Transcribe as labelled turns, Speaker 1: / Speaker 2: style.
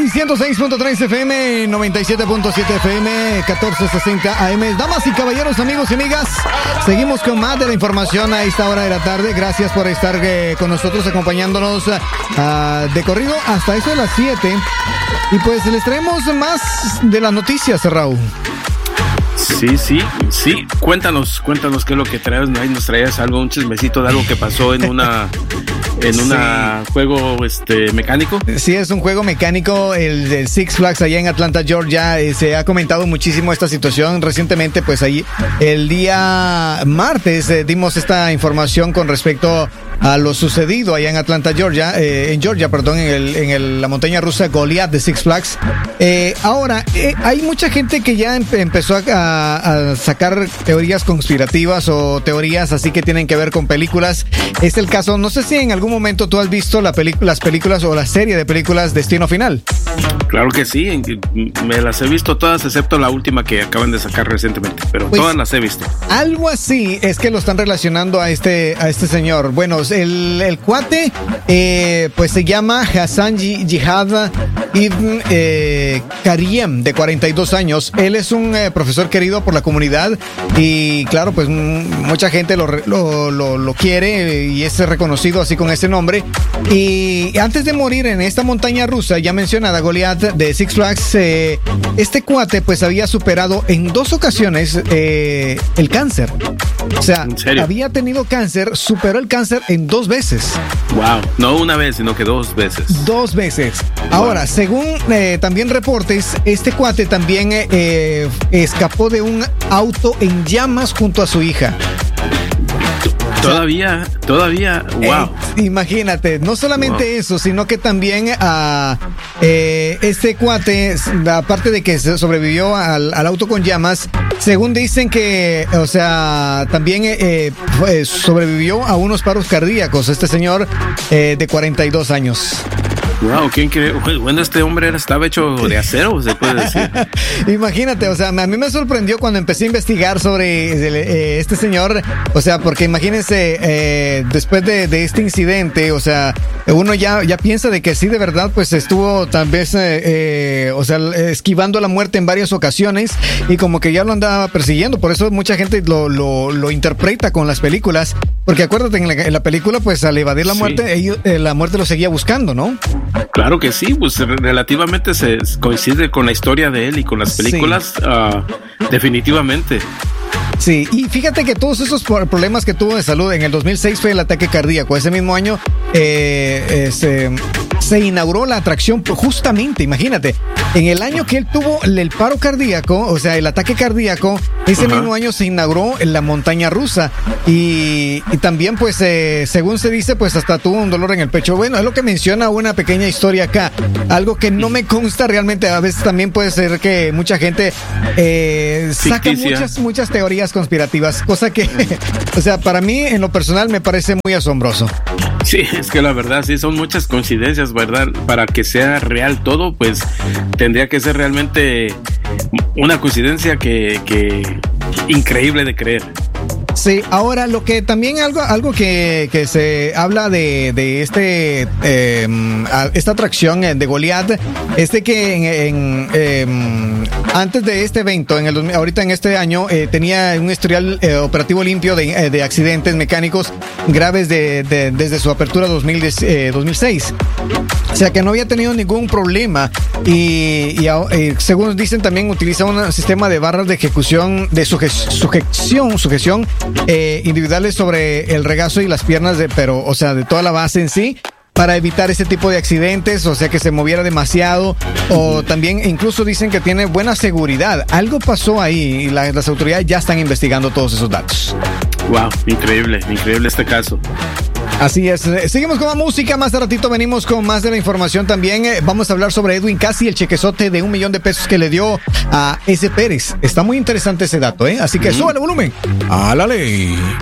Speaker 1: 106.3 FM, 97.7 FM, 1460 AM. Damas y caballeros, amigos y amigas, seguimos con más de la información a esta hora de la tarde. Gracias por estar con nosotros, acompañándonos de corrido hasta eso de las 7. Y pues les traemos más de las noticias, Raúl.
Speaker 2: Sí. Cuéntanos qué es lo que traes. Ahí nos traías algo, un chismecito de algo que pasó en una juego mecánico.
Speaker 1: Sí, es un juego mecánico, el de Six Flags allá en Atlanta, Georgia. Se ha comentado muchísimo esta situación recientemente, pues ahí el día martes dimos esta información con respecto a lo sucedido allá en Atlanta, Georgia, en la montaña rusa Goliath de Six Flags. Ahora, hay mucha gente que ya empezó a sacar teorías conspirativas o teorías así que tienen que ver con películas. Es el caso, no sé si en algún momento tú has visto las películas o la serie de películas Destino Final.
Speaker 2: Claro que sí, me las he visto todas excepto la última que acaban de sacar recientemente, pero pues, todas las he visto.
Speaker 1: Algo así es que lo están relacionando a este señor. Bueno, el cuate pues se llama Hassan Jihad Ibn Kariem, de 42 años. Él es un profesor querido por la comunidad y claro, pues mucha gente lo quiere y es reconocido así con ese nombre. Y antes de morir en esta montaña rusa ya mencionada, Goliath de Six Flags, este cuate pues había superado en 2 ocasiones el cáncer. O sea, había tenido cáncer, superó el cáncer en 2 veces.
Speaker 2: Wow, no una vez, sino que 2 veces.
Speaker 1: 2 veces. Wow. Ahora, según también reportes, este cuate también escapó de un auto en llamas junto a su hija.
Speaker 2: Todavía, wow.
Speaker 1: Imagínate, no solamente eso, sino que también este cuate, aparte de que sobrevivió al auto con llamas, según dicen que, o sea, también sobrevivió a unos paros cardíacos, este señor de 42 años.
Speaker 2: Wow, ¿quién cree? Bueno, este hombre estaba hecho de acero, se puede decir.
Speaker 1: Imagínate, o sea, a mí me sorprendió cuando empecé a investigar sobre este señor, o sea, porque imagínense, después de este incidente, o sea, uno ya piensa de que sí, de verdad, pues estuvo tal vez, o sea, esquivando la muerte en varias ocasiones y como que ya lo andaba persiguiendo, por eso mucha gente lo interpreta con las películas, porque acuérdate, en la película, pues al evadir la muerte, la muerte lo seguía buscando, ¿no?
Speaker 2: Claro que sí, pues relativamente se coincide con la historia de él y con las películas, definitivamente.
Speaker 1: Sí, y fíjate que todos esos problemas que tuvo de salud en el 2006 fue el ataque cardíaco. Ese mismo año se inauguró la atracción, justamente, imagínate, en el año que él tuvo el paro cardíaco, o sea, el ataque cardíaco, ese mismo año se inauguró en la montaña rusa y también, pues, según se dice, pues hasta tuvo un dolor en el pecho. Bueno, es lo que menciona una pequeña historia acá, algo que no me consta realmente. A veces también puede ser que mucha gente saca muchas teorías conspirativas, cosa que, o sea, para mí en lo personal me parece muy asombroso.
Speaker 2: Sí, es que la verdad sí son muchas coincidencias, ¿verdad? Para que sea real todo, pues tendría que ser realmente una coincidencia que increíble de creer.
Speaker 1: Sí, ahora lo que también algo que se habla de esta atracción de Goliath es de que antes de este evento, ahorita en este año, tenía un historial operativo limpio de accidentes mecánicos graves desde su apertura 2006. O sea que no había tenido ningún problema y según dicen también utiliza un sistema de barras de ejecución, de sujeción individuales sobre el regazo y las piernas de toda la base en sí, para evitar ese tipo de accidentes, o sea que se moviera demasiado, o también incluso dicen que tiene buena seguridad. Algo pasó ahí y las autoridades ya están investigando todos esos datos.
Speaker 2: Wow, increíble este caso.
Speaker 1: Así es, seguimos con la música, más de ratito venimos con más de la información también. Vamos a hablar sobre Edwin Casi, el chequezote de $1 millón que le dio a S. Pérez. Está muy interesante ese dato, así que sube el volumen a la ley.